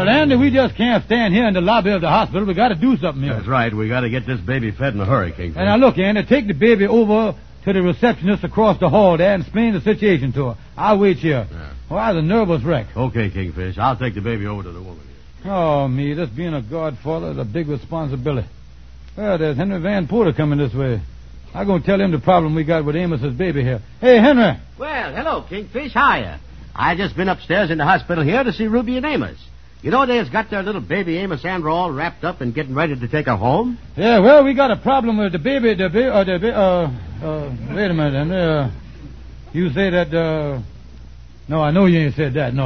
Well, Andy, we just can't stand here in the lobby of the hospital. We got to do something here. That's right. We got to get this baby fed in a hurry, Kingfish. And now, look, Andy, take the baby over to the receptionist across the hall there and explain the situation to her. I'll wait here. Yeah. Oh, I was a nervous wreck. Okay, Kingfish. I'll take the baby over to the woman here. Oh, me, this being a godfather is a big responsibility. Well, there's Henry Van Porter coming this way. I'm going to tell him the problem we got with Amos's baby here. Hey, Henry. Well, hello, Kingfish. Hiya. I just been upstairs in the hospital here to see Ruby and Amos. You know they has got their little baby Amos Andrew all wrapped up and getting ready to take her home? Yeah, well, we got a problem with the baby, wait a minute, Henry. You say that, no, I know you ain't said that. No,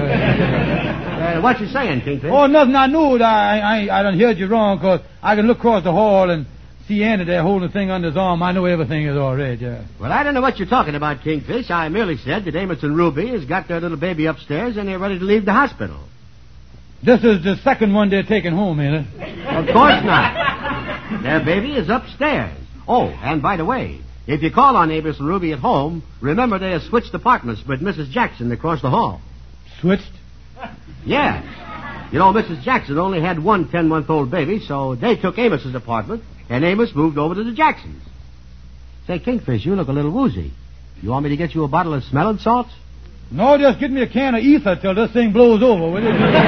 What you saying, Kingfish? Oh, nothing. I knew that I done heard you wrong, because I can look across the hall and see Andy there holding the thing under his arm. I know everything is all right, yeah. Well, I don't know what you're talking about, Kingfish. I merely said that Amos and Ruby has got their little baby upstairs and they're ready to leave the hospital. This is the second one they're taking home, ain't it? Of course not. Their baby is upstairs. Oh, and by the way, if you call on Amos and Ruby at home, remember they have switched apartments with Mrs. Jackson across the hall. Switched? Yes. You know, Mrs. Jackson only had one 10-month-old baby, so they took Amos's apartment, and Amos moved over to the Jacksons. Say, Kingfish, you look a little woozy. You want me to get you a bottle of smelling salts? No, just get me a can of ether till this thing blows over, will you?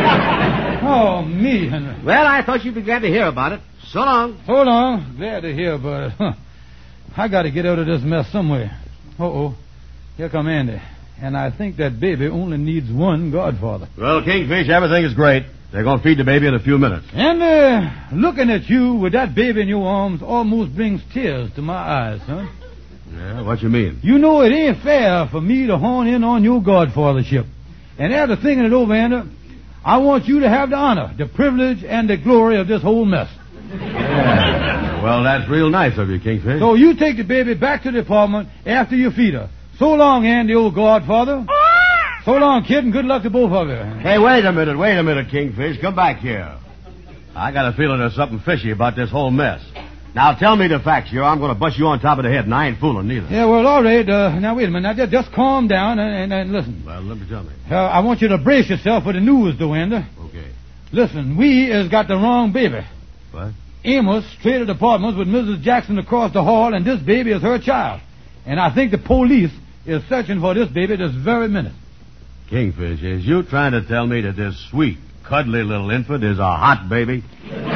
Oh, me, Henry. Well, I thought you'd be glad to hear about it. So long. So long. Glad to hear about it. Huh. I got to get out of this mess somewhere. Uh-oh. Here come Andy. And I think that baby only needs one godfather. Well, Kingfish, everything is great. They're going to feed the baby in a few minutes. And looking at you with that baby in your arms almost brings tears to my eyes, son. Yeah, what you mean? You know it ain't fair for me to horn in on your godfathership. And after thinking it over, Andy, I want you to have the honor, the privilege, and the glory of this whole mess. Yeah. Well, that's real nice of you, Kingfish. So you take the baby back to the apartment after you feed her. So long, Andy, old godfather. So long, kid, and good luck to both of you. Hey, wait a minute, Kingfish. Come back here. I got a feeling there's something fishy about this whole mess. Now, tell me the facts here. I'm going to bust you on top of the head, and I ain't fooling neither. Yeah, well, all right. Now, wait a minute. Now, just calm down and listen. Well, let me tell me. I want you to brace yourself for the news, though, Andy. Okay. Listen, we has got the wrong baby. What? Amos traded apartments with Mrs. Jackson across the hall, and this baby is her child. And I think the police is searching for this baby this very minute. Kingfish, is you trying to tell me that this sweet, cuddly little infant is a hot baby?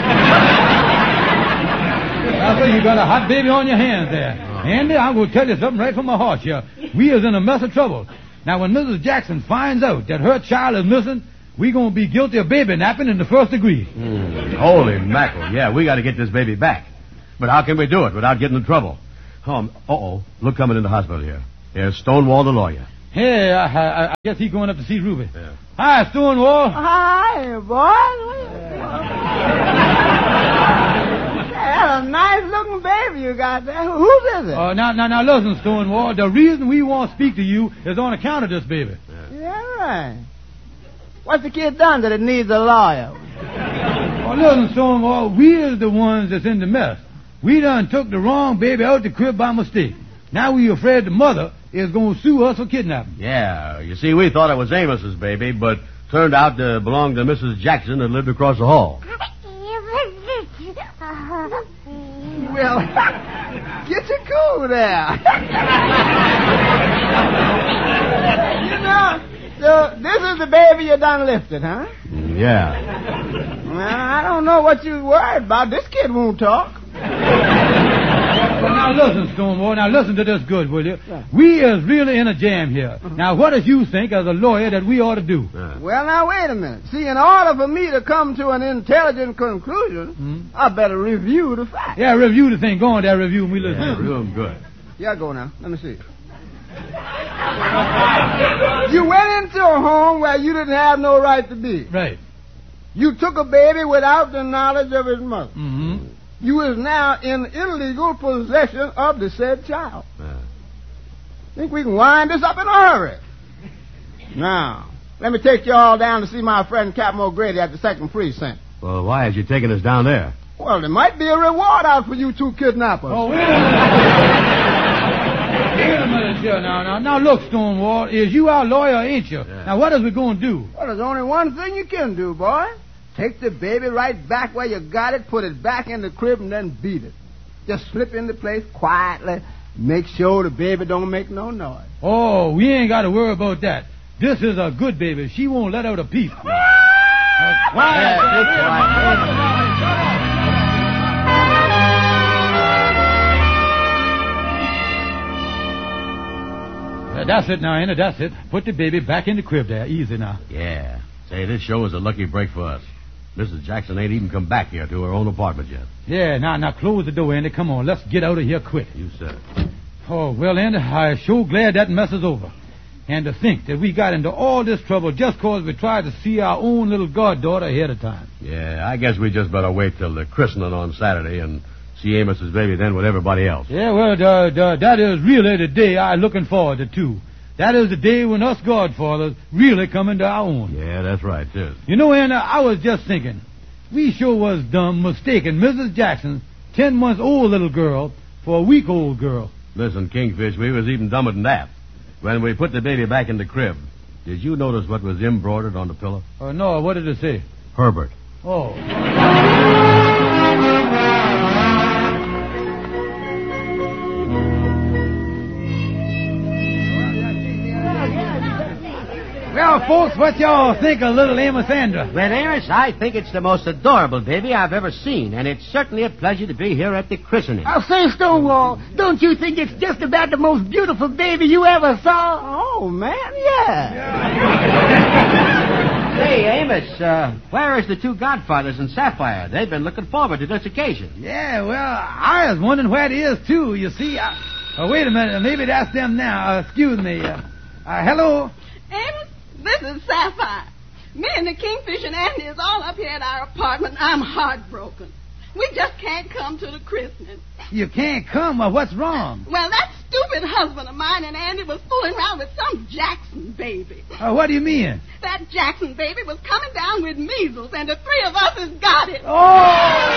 I say you got a hot baby on your hands there. Andy, I'm going to tell you something right from my heart here. We is in a mess of trouble. Now, when Mrs. Jackson finds out that her child is missing, we going to be guilty of baby napping in the first degree. Holy mackerel. Yeah, we got to get this baby back. But how can we do it without getting in trouble? Look coming in the hospital here. Here's Stonewall the lawyer. Hey, I guess he's going up to see Ruby. Yeah. Hi, Stonewall. Hi, boy. That's a nice-looking baby you got there. Whose is it? Now, listen, Stonewall. The reason we won't speak to you is on account of this baby. Yeah, right. What's the kid done that it needs a lawyer? Oh, listen, Stonewall, we is the ones that's in the mess. We done took the wrong baby out the crib by mistake. Now we afraid the mother is going to sue us for kidnapping. Yeah, you see, we thought it was Amos's baby, but turned out to belong to Mrs. Jackson that lived across the hall. Well, get your cool there. You know, so this is the baby you done lifted, huh? Yeah. Well, I don't know what you worried about. This kid won't talk. Well, now listen, Stonewall. Now listen to this good, will you? Yeah. We is really in a jam here. Now, what does you think as a lawyer that we ought to do? Yeah. Well, now, wait a minute. See, in order for me to come to an intelligent conclusion, I better review the facts. Yeah, review the thing. Go on there, review, and we listen. Yeah, real good. Yeah, go now. Let me see. You went into a home where you didn't have no right to be. Right. You took a baby without the knowledge of his mother. Mm-hmm. You is now in illegal possession of the said child. Yeah. Think we can wind this up in a hurry. Now, let me take you all down to see my friend Captain O'Grady at the 2nd Precinct. Well, why is you taking us down there? Well, there might be a reward out for you two kidnappers. Oh, wait a minute. Wait a minute here now. Look, Stonewall, is you our lawyer, ain't you? Yeah. Now, what is we going to do? Well, there's only one thing you can do, boy. Take the baby right back where you got it, put it back in the crib, and then beat it. Just slip into place quietly. Make sure the baby don't make no noise. Oh, we ain't got to worry about that. This is a good baby. She won't let out a peep. That's it now, Anna. That's it. Put the baby back in the crib there. Easy now. Yeah. Say, this show is a lucky break for us. Mrs. Jackson ain't even come back here to her own apartment yet. Yeah, now close the door, Andy. Come on, let's get out of here quick. You said it. Oh, well, Andy, I'm sure glad that mess is over. And to think that we got into all this trouble just 'cause we tried to see our own little goddaughter ahead of time. Yeah, I guess we just better wait till the christening on Saturday and see Amos's baby then with everybody else. Yeah, well, that is really the day I'm looking forward to, too. That is the day when us godfathers really come into our own. Yeah, that's right, too. You know, Anna, I was just thinking, we sure was dumb mistaking Mrs. Jackson's 10-month-old little girl for a week-old girl. Listen, Kingfish, we was even dumber than that. When we put the baby back in the crib, did you notice what was embroidered on the pillow? No, what did it say? Herbert. Oh. Well, folks, what y'all think of little Amos Sandra? Well, Amos, I think it's the most adorable baby I've ever seen, and it's certainly a pleasure to be here at the christening. I'll say, Stonewall, don't you think it's just about the most beautiful baby you ever saw? Oh, man, yeah. Hey, Amos, where is the two godfathers and Sapphire? They've been looking forward to this occasion. Yeah, well, I was wondering where it is, too. You see, wait a minute. Maybe that's them now. Excuse me. Hello? Amos, this is Sapphire. Me and the Kingfish and Andy is all up here at our apartment. I'm heartbroken. We just can't come to the christening. You can't come? What's wrong? Well, that stupid husband of mine and Andy was fooling around with some Jackson baby. What do you mean? That Jackson baby was coming down with measles, and the three of us has got it. Oh!